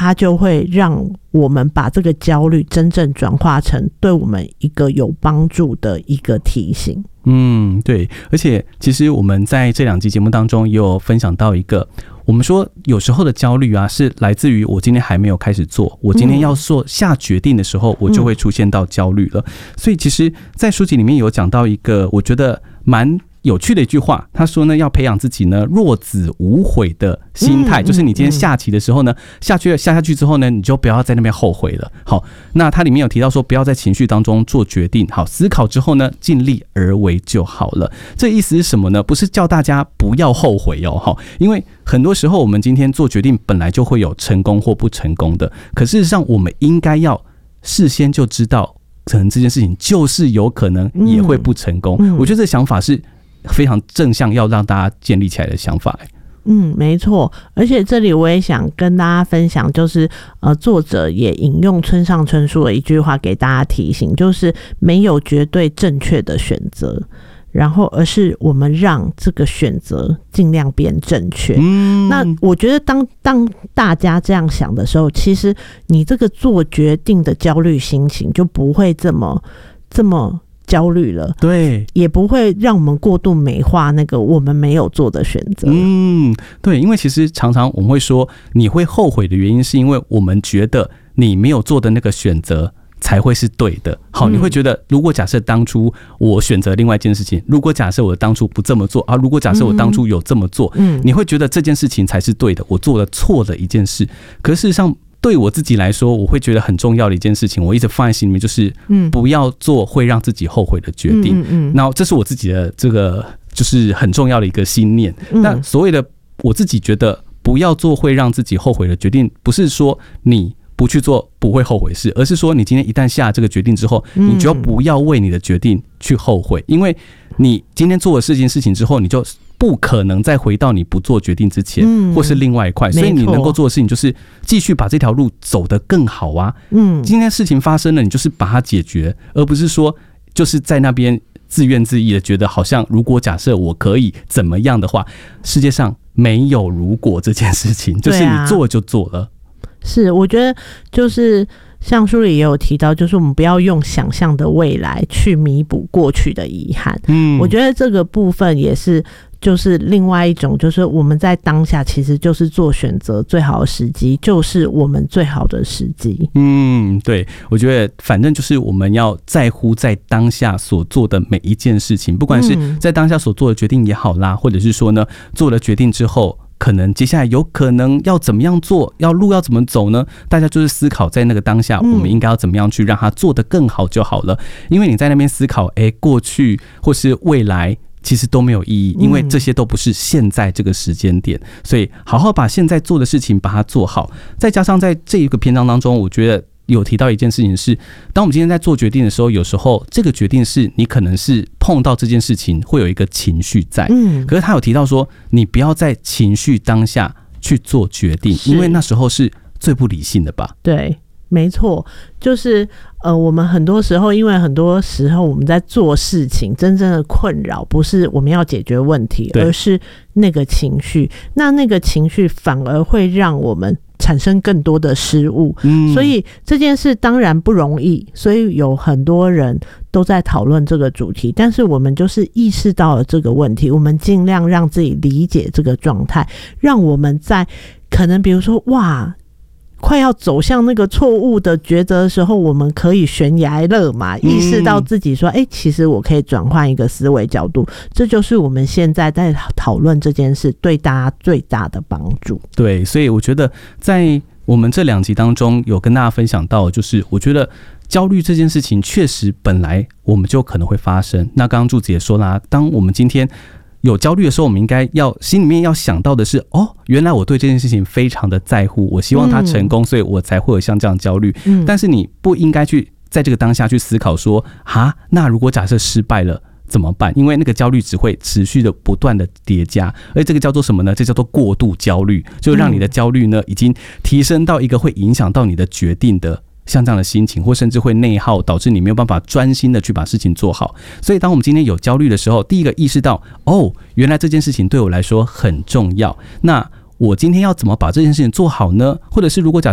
它就会让我们把这个焦虑真正转化成对我们一个有帮助的一个提醒。 对，而且其实我们在这2集节目当中也有分享到一个，我们说有时候的焦虑啊，是来自于我今天还没有开始做，我今天要下决定的时候，我就会出现到焦虑了。所以其实在书籍里面有讲到一个我觉得蛮有趣的一句话，他说呢，要培养自己呢若子无悔的心态，就是你今天下棋的时候呢，下下去之后呢，你就不要在那边后悔了。好，那他里面有提到说，不要在情绪当中做决定，好，思考之后呢，尽力而为就好了。这意思是什么呢？不是叫大家不要后悔哦，因为很多时候我们今天做决定本来就会有成功或不成功的，可事实上我们应该要事先就知道，可能这件事情就是有可能也会不成功。我觉得这想法是非常正向，要让大家建立起来的想法。 没错，而且这里我也想跟大家分享，就是作者也引用村上春树的一句话给大家提醒，就是没有绝对正确的选择，然后而是我们让这个选择尽量变正确。那我觉得当大家这样想的时候，其实你这个做决定的焦虑心情就不会这么焦虑了， 对， 也不会让我们过度美化那个我们没有做的选择。 对，因为其实常常我们会说，你会后悔的原因是因为我们觉得你没有做的那个选择才会是对的。好，你会觉得如果假设当初我选择另外一件事情，如果假设我当初不这么做啊，如果假设我当初有这么做，你会觉得这件事情才是对的，我做了错的一件事。可是事实上对我自己来说，我会觉得很重要的一件事情，我一直放在心里面，就是不要做会让自己后悔的决定。然后这是我自己的这个就是很重要的一个信念。那所谓的我自己觉得不要做会让自己后悔的决定，不是说你不去做不会后悔事，而是说你今天一旦下这个决定之后，你就不要为你的决定去后悔，因为你今天做了这件事情之后，你就不可能再回到你不做决定之前，或是另外一块，所以你能够做的事情就是继续把这条路走得更好啊。今天事情发生了，你就是把它解决，而不是说就是在那边自怨自艾的觉得好像如果假设我可以怎么样的话，世界上没有如果这件事情，就是你做就做了。 是，我觉得就是像书里也有提到，就是我们不要用想象的未来去弥补过去的遗憾。我觉得这个部分也是就是另外一种，就是我们在当下其实就是做选择最好的时机，就是我们最好的时机。 对，我觉得反正就是我们要在乎在当下所做的每一件事情，不管是在当下所做的决定也好啦，或者是说呢做了决定之后可能接下来有可能要怎么样做，路要怎么走呢？大家就是思考在那个当下我们应该要怎么样去让它做得更好就好了。因为你在那边思考过去或是未来其实都没有意义，因为这些都不是现在这个时间点，所以好好把现在做的事情把它做好。再加上在这一个篇章当中，我觉得有提到一件事情是，当我们今天在做决定的时候，有时候这个决定是你可能是碰到这件事情会有一个情绪在，可是他有提到说你不要在情绪当下去做决定，因为那时候是最不理性的吧。 对，没错，就是我们很多时候，因为很多时候我们在做事情，真正的困扰不是我们要解决问题，而是那个情绪。那个情绪反而会让我们产生更多的失误，所以这件事当然不容易，所以有很多人都在讨论这个主题，但是我们就是意识到了这个问题，我们尽量让自己理解这个状态，让我们在可能比如说快要走向那个错误的抉择的时候，我们可以悬崖勒马，意识到自己说其实我可以转换一个思维角度，这就是我们现在在讨论这件事对大家最大的帮助。对， 所以我觉得在我们这2集当中有跟大家分享到，就是我觉得焦虑这件事情确实本来我们就可能会发生。那刚刚柱子也说啦，当我们今天有焦虑的时候，我们应该要心里面要想到的是，原来我对这件事情非常的在乎，我希望它成功，所以我才会有像这样焦虑。但是你不应该去在这个当下去思考说，那如果假设失败了怎么办？因为那个焦虑只会持续的不断的叠加，而这个叫做什么呢？这叫做过度焦虑，就让你的焦虑呢已经提升到一个会影响到你的决定的像这样的心情，或甚至会内耗，导致你没有办法专心的去把事情做好。所以当我们今天有焦虑的时候，第一个意识到原来这件事情对我来说很重要，那我今天要怎么把这件事情做好呢？或者是如果假